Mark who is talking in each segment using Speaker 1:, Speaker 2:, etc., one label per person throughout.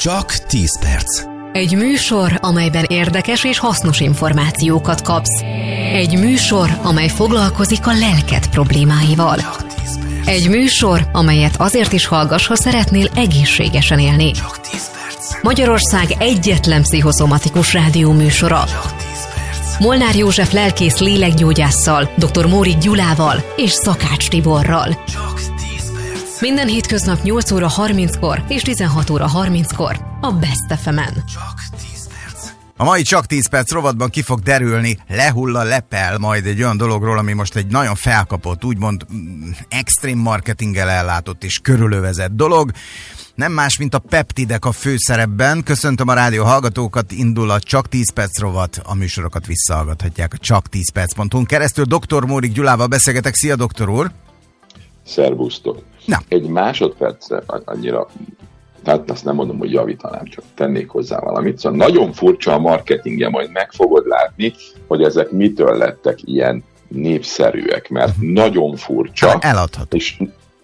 Speaker 1: Csak 10 perc.
Speaker 2: Egy műsor, amelyben érdekes és hasznos információkat kapsz. Egy műsor, amely foglalkozik a lelked problémáival. Egy műsor, amelyet azért is hallgass, ha szeretnél egészségesen élni.
Speaker 1: Csak 10 perc.
Speaker 2: Magyarország egyetlen pszichoszomatikus rádióműsora.
Speaker 1: Csak 10 perc.
Speaker 2: Molnár József lelkész lélekgyógyásszal, dr. Mórik Gyulával és Szakács Tiborral.
Speaker 1: Csak 10 perc.
Speaker 2: Minden hétköznap 8 óra 30-kor és 16 óra 30-kor a Best FM-en.
Speaker 1: Csak 10 perc.
Speaker 3: A mai Csak 10 perc rovatban ki fog derülni, lepel majd egy olyan dologról, ami most egy nagyon felkapott, úgymond extrém marketinggel ellátott és körülövezett dolog. Nem más, mint a peptidek a főszerepben. Köszöntöm a rádió hallgatókat, indul a Csak 10 perc rovat, a műsorokat visszahallgathatják a csak10perc.hu-n keresztül. Dr. Mórik Gyulával beszélgetek. Szia, doktor úr!
Speaker 4: Szervusztok!
Speaker 3: Na.
Speaker 4: Egy másodpercre annyira, tehát azt nem mondom, hogy javítanám, csak tennék hozzá valamit. Szóval nagyon furcsa a marketingje, majd meg fogod látni, hogy ezek mitől lettek ilyen népszerűek, mert nagyon furcsa.
Speaker 3: Eladható.
Speaker 4: És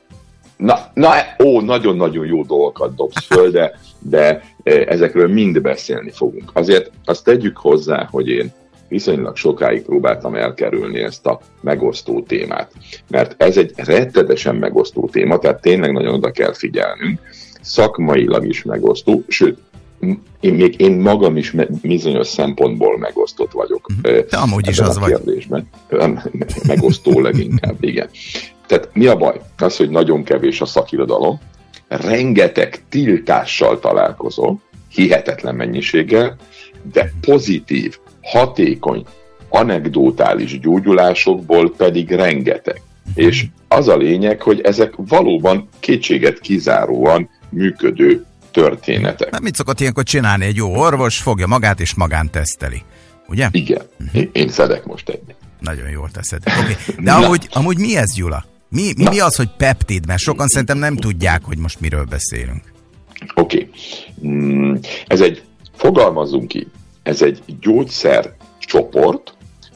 Speaker 4: nagyon-nagyon jó dolgokat dobsz föl, de ezekről mind beszélni fogunk. Azért azt tegyük hozzá, hogy én viszonylag sokáig próbáltam elkerülni ezt a megosztó témát. Mert ez egy rettenetesen megosztó téma, tehát tényleg nagyon oda kell figyelnünk. Szakmailag is megosztó, sőt, én magam is bizonyos szempontból megosztott vagyok.
Speaker 3: De amúgy is az vagy.
Speaker 4: Megosztó leginkább, igen. Tehát mi a baj? Az, hogy nagyon kevés a szakirodalom, rengeteg tiltással találkozol, hihetetlen mennyiséggel, de pozitív, hatékony, anekdotális gyógyulásokból pedig rengeteg. És az a lényeg, hogy ezek valóban kétséget kizáróan működő történetek.
Speaker 3: Hát mit szokott ilyenkor csinálni egy jó orvos? Fogja magát és magán teszteli. Ugye?
Speaker 4: Igen. Én szedek most egyet.
Speaker 3: Nagyon jól teszed. Okay. De amúgy mi ez, Gyula? Mi az, hogy peptid? Mert sokan szerintem nem tudják, hogy most miről beszélünk.
Speaker 4: Oké. Fogalmazzunk így, ez egy gyógyszercsoport,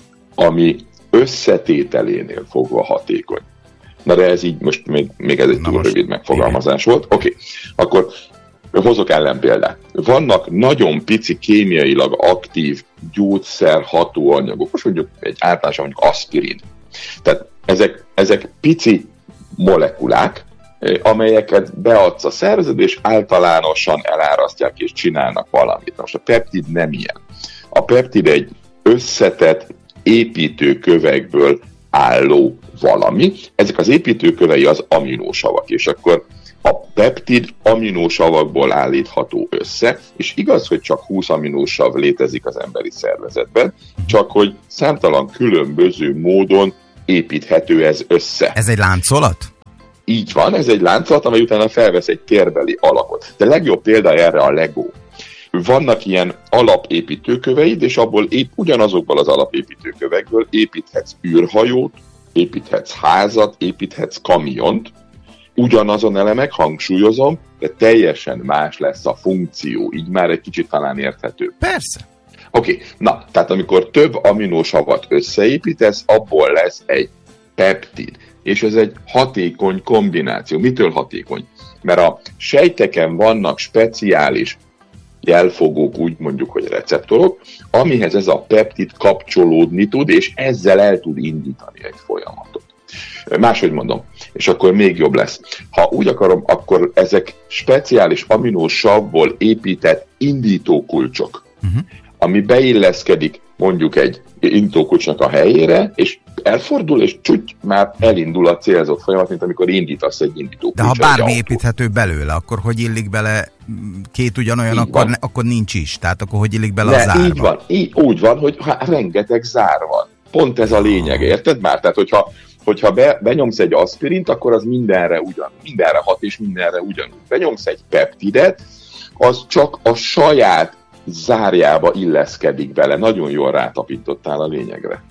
Speaker 4: ami összetételénél fogva hatékony. Na de ez így most még ez egy túl rövid megfogalmazás volt. Oké. Akkor hozok ellenpéldát. Vannak nagyon pici kémiailag aktív gyógyszerhatóanyagok, most mondjuk egy általánosan mondjuk aspirin. Tehát ezek pici molekulák, amelyeket beadsz a szervezetbe, és általánosan elárasztják és csinálnak valamit. Most a peptid nem ilyen. A peptid egy összetett építőkövekből álló valami. Ezek az építőkövei az aminósavak, és akkor a peptid aminósavakból állítható össze, és igaz, hogy csak 20 aminósav létezik az emberi szervezetben, csak hogy számtalan különböző módon építhető ez össze.
Speaker 3: Ez egy láncolat?
Speaker 4: Így van, ez egy láncolat, amely utána felvesz egy térbeli alakot. De legjobb példa erre a Lego. Vannak ilyen alapépítőköveid, és abból ugyanazokból az alapépítőkövekből építhetsz űrhajót, építhetsz házat, építhetsz kamiont, ugyanazon elemek, hangsúlyozom, de teljesen más lesz a funkció, így már egy kicsit talán érthető.
Speaker 3: Persze.
Speaker 4: Oké, na, tehát amikor több aminósavat összeépítesz, abból lesz egy peptid. És ez egy hatékony kombináció. Mitől hatékony? Mert a sejteken vannak speciális jelfogók, úgy mondjuk, hogy receptorok, amihez ez a peptid kapcsolódni tud, és ezzel el tud indítani egy folyamatot. Máshogy mondom, és akkor még jobb lesz. Ha úgy akarom, akkor ezek speciális aminósavból épített indítókulcsok, ami beilleszkedik mondjuk egy indítókulcsnak a helyére, és elfordul, és már elindul a célzott folyamat, mint amikor indítasz egy indítókulcsot.
Speaker 3: De ha bármi építhető belőle, akkor hogy illik bele két ugyanolyan, akkor nincs is. Tehát akkor hogy illik bele a zárba?
Speaker 4: Így van. Úgy van, hogy rengeteg zár van. Pont ez a lényeg, érted már? Tehát, hogyha benyomsz egy aspirint, akkor az mindenre hat és mindenre ugyanúgy. Benyomsz egy peptidet, az csak a saját zárjába illeszkedik bele. Nagyon jól rátapintottál a lényegre.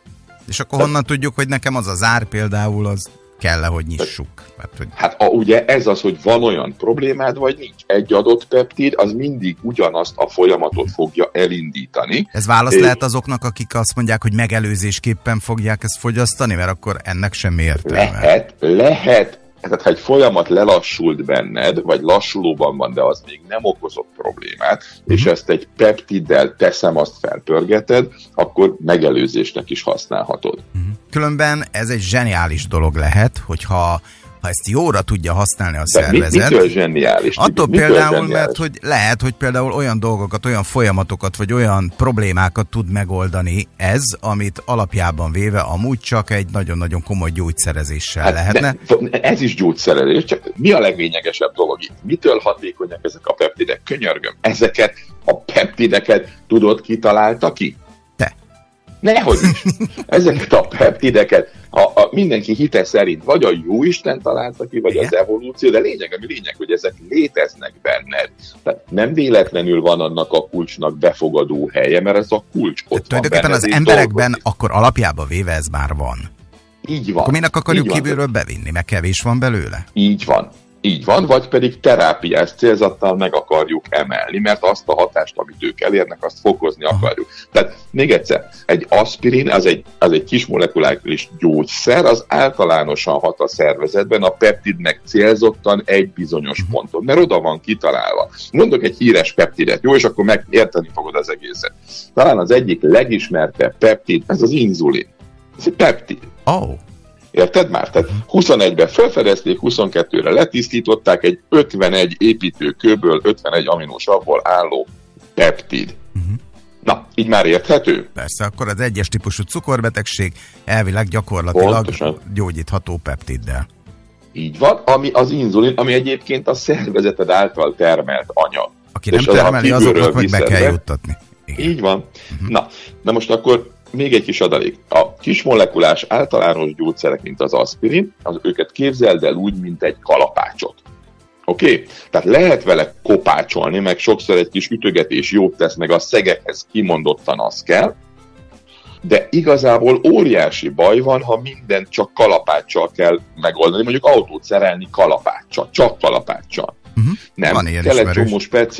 Speaker 3: És akkor honnan tudjuk, hogy nekem az a zár például, az kell-e, hogy nyissuk?
Speaker 4: Ugye ez az, hogy van olyan problémád, vagy nincs. Egy adott peptid, az mindig ugyanazt a folyamatot fogja elindítani.
Speaker 3: Ez válasz lehet azoknak, akik azt mondják, hogy megelőzésképpen fogják ezt fogyasztani, mert akkor ennek semmi értelme.
Speaker 4: Lehet, Tehát ha egy folyamat lelassult benned, vagy lassulóban van, de az még nem okozott problémát, és ezt egy peptiddel teszem, azt felpörgeted, akkor megelőzésnek is használhatod.
Speaker 3: Különben ez egy zseniális dolog lehet, hogyha ezt jóra tudja használni a szervezet.
Speaker 4: Mitől zseniális?
Speaker 3: Attól például, mert hogy lehet, hogy például olyan dolgokat, olyan folyamatokat, vagy olyan problémákat tud megoldani ez, amit alapjában véve amúgy csak egy nagyon-nagyon komoly gyógyszerezéssel lehetne.
Speaker 4: Ez is gyógyszerezés, csak mi a leglényegesebb dolog itt? Mitől hatékonyak ezek a peptidek? Könyörgöm, ezeket a peptideket tudod, ki találta ki?
Speaker 3: Te.
Speaker 4: Nehogy is. Ezeket a peptideket mindenki hite szerint vagy a Jóisten találta ki, vagy az evolúció, de lényeg, hogy ezek léteznek benned. Tehát nem véletlenül van annak a kulcsnak befogadó helye, mert ez a kulcs ott van
Speaker 3: tulajdonképpen az emberekben akkor alapjában véve ez már van.
Speaker 4: Így van.
Speaker 3: Akkor minek akarjuk kívülről bevinni, mert kevés van belőle?
Speaker 4: Így van, vagy pedig terápiás célzattal meg akarjuk emelni, mert azt a hatást, amit ők elérnek, azt fokozni akarjuk. Tehát még egyszer, egy aspirin, az egy kis molekuláris gyógyszer, az általánosan hat a szervezetben, a peptidnek célzottan egy bizonyos ponton, mert oda van kitalálva. Mondok egy híres peptidet, jó, és akkor megérteni fogod az egészet. Talán az egyik legismertebb peptid, ez az inzulin. Ez egy peptid. Érted már? Tehát 21-ben felfedezték, 22-re letisztították, egy 51 építőkőből, 51 aminosavból álló peptid. Na, így már érthető?
Speaker 3: Persze, akkor az egyes típusú cukorbetegség elvileg gyakorlatilag gyógyítható peptiddel.
Speaker 4: Így van, ami az inzulin, ami egyébként a szervezeted által termelt anyag.
Speaker 3: Aki nem termeli, azoknak meg be kell juttatni.
Speaker 4: Igen. Így van. Na most akkor még egy kis adalék. A kismolekulás általános gyógyszerek, mint az aspirin, őket képzeld el úgy, mint egy kalapácsot. Oké? Tehát lehet vele kopácsolni, meg sokszor egy kis ütögetés jót tesz, meg a szegekhez kimondottan az kell, de igazából óriási baj van, ha mindent csak kalapáccsal kell megoldani, mondjuk autót szerelni kalapáccsal, csak kalapáccsal. Nem, kell egy csomó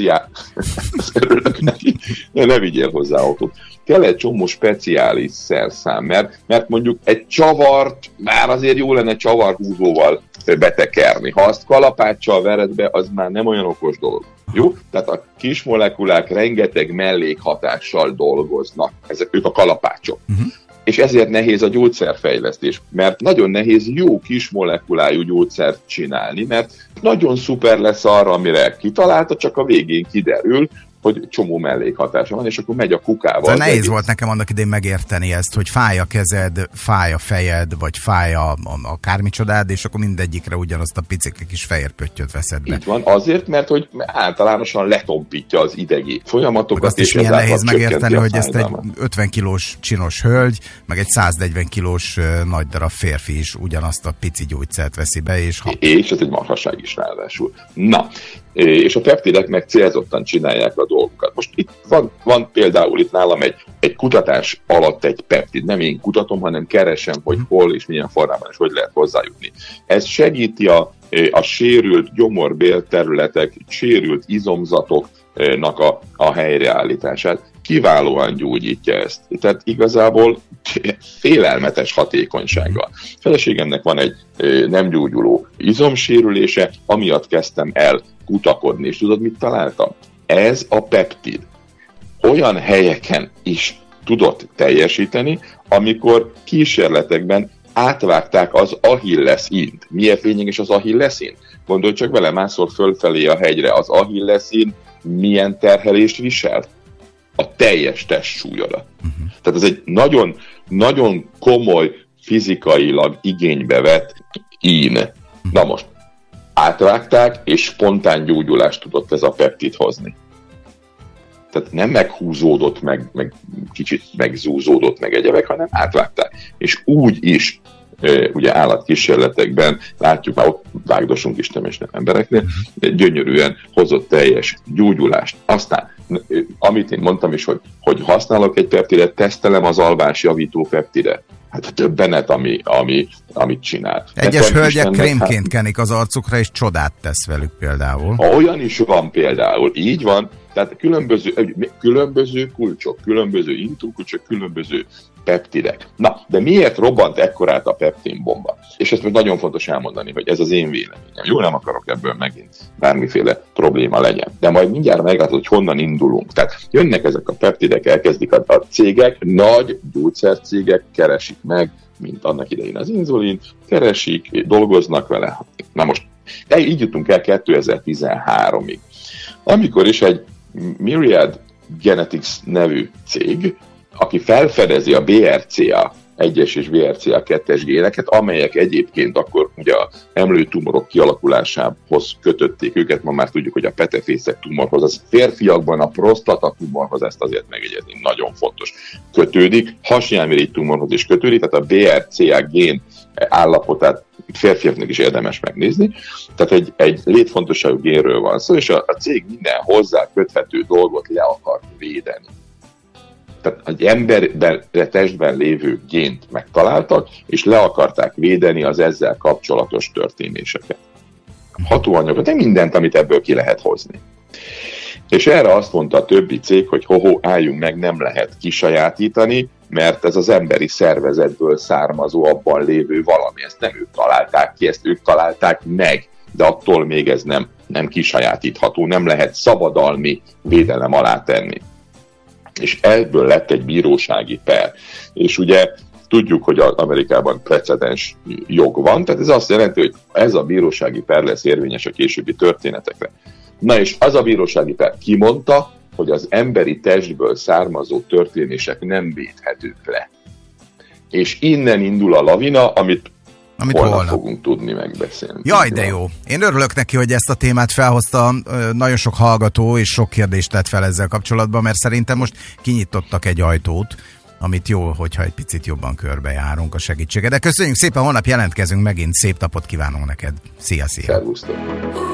Speaker 4: örülök neki, ne vigyél hozzá autót. Kell egy csomó speciális szerszám, mert mondjuk egy csavart, már azért jó lenne csavarhúzóval betekerni. Ha azt kalapáccsal vered be, az már nem olyan okos dolog. Jó? Tehát a kis molekulák rengeteg mellékhatással dolgoznak. Ők a kalapácsok. És ezért nehéz a gyógyszerfejlesztés, mert nagyon nehéz jó kis molekulájú gyógyszert csinálni, mert nagyon szuper lesz arra, amire kitalálta, csak a végén kiderül, hogy csomó mellékhatása van, és akkor megy a kukával.
Speaker 3: Szóval nehéz volt nekem annak idén megérteni ezt, hogy fáj a kezed, fáj a fejed, vagy fáj a kármicsodád, és akkor mindegyikre ugyanazt a picike kis fehér pöttyöt veszed be.
Speaker 4: Így van, azért, mert hogy általánosan letompítja az idegi folyamatokat.
Speaker 3: Azt is milyen nehéz megérteni, hogy ezt egy 50 kilós csinos hölgy, meg egy 140 kilós nagy darab férfi is ugyanazt a pici gyógyszert veszi be, és
Speaker 4: és ez egy marhaság is ráadásul. Na, és a peptidek meg célzottan csinálják a dolgokat. Most itt van például itt nálam egy kutatás alatt egy peptid. Nem én kutatom, hanem keresem, hogy hol és milyen formában és hogy lehet hozzájutni. Ez segíti a sérült gyomorbélterületek, sérült izomzatoknak a helyreállítását. Kiválóan gyógyítja ezt. Tehát igazából félelmetes hatékonysággal. A feleségemnek van egy nem gyógyuló izomsérülése, amiatt kezdtem el kutakodni, és tudod, mit találtam? Ez a peptid olyan helyeken is tudott teljesíteni, amikor kísérletekben átvágták az ahilleszínt. Miért lényeges az ahilleszín? Gondolj csak vele, másszor fölfelé a hegyre, az ahilleszín milyen terhelést viselt? A teljes testsúlyodat. Tehát ez egy nagyon, nagyon komoly, fizikailag igénybe vett ín. Na most, átvágták, és spontán gyógyulást tudott ez a peptid hozni. Tehát nem meghúzódott, meg kicsit megzúzódott, meg egyebek, hanem átvágták. És úgy is, ugye állatkísérletekben látjuk, már ott vágdosunk is nem embereknél, gyönyörűen hozott teljes gyógyulást. Aztán, amit én mondtam is, hogy használok egy peptidet, tesztelem az alvásjavító peptidet. Hát a többenet, amit csinál.
Speaker 3: Egyes hölgyek krémként kenik az arcukra, és csodát tesz velük például.
Speaker 4: Olyan is van például, így van, Tehát különböző kulcsok, különböző indulkulcsok, különböző peptidek. Na, de miért robbant ekkorát a peptinbomba? És ezt most nagyon fontos elmondani, hogy ez az én véleményem. Jó, nem akarok ebből megint bármiféle probléma legyen. De majd mindjárt meglátod, hogy honnan indulunk. Tehát jönnek ezek a peptidek, elkezdik a cégek, nagy gyógyszercégek keresik meg, mint annak idején az inzulin, keresik, dolgoznak vele. Na most, így jutunk el 2013-ig. Amikor is egy Myriad Genetics nevű cég, aki felfedezi a BRCA 1-es és BRCA 2-es géneket, amelyek egyébként akkor ugye a emlőtumorok kialakulásához kötötték őket, ma már tudjuk, hogy a petefészek tumorhoz, az férfiakban a prostata tumorhoz, ezt azért megjegyezni, nagyon fontos, kötődik, hasnyálmirigy tumorhoz is kötődik, tehát a BRCA gén állapotát férfiaknak is érdemes megnézni. Tehát egy létfontosságú génről van szó, és a cég minden hozzá köthető dolgot le akar védeni. Tehát egy ember testben lévő gént megtaláltak, és le akarták védeni az ezzel kapcsolatos történéseket. Hatóanyagot, de mindent, amit ebből ki lehet hozni. És erre azt mondta a többi cég, hogy álljunk meg, nem lehet kisajátítani, mert ez az emberi szervezetből származó, abban lévő valami. Ezt nem ők találták ki, ezt ők találták meg, de attól még ez nem kisajátítható, nem lehet szabadalmi védelem alá tenni. És ebből lett egy bírósági per. És ugye tudjuk, hogy Amerikában precedens jog van, tehát ez azt jelenti, hogy ez a bírósági per lesz érvényes a későbbi történetekre. Na és az a bírósági per kimondta, hogy az emberi testből származó történések nem védhetők le. És innen indul a lavina, amit holnap fogunk tudni megbeszélni.
Speaker 3: Jaj, de jó. Én örülök neki, hogy ezt a témát felhozta. Nagyon sok hallgató és sok kérdést tett fel ezzel kapcsolatban, mert szerintem most kinyitottak egy ajtót, amit jó, hogyha egy picit jobban körbejárunk a segítséget. De köszönjük szépen, holnap jelentkezünk megint. Szép napot kívánunk neked. Szia, szia.
Speaker 4: Szervusztok.